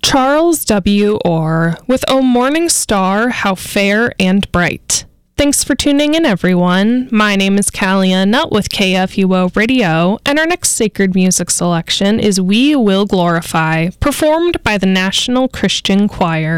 Charles W. Orr with O Morning Star, How Fair and Bright. Thanks for tuning in, everyone. My name is Callia Nutt with KFUO Radio, and our next sacred music selection is We Will Glorify, performed by the National Christian Choir.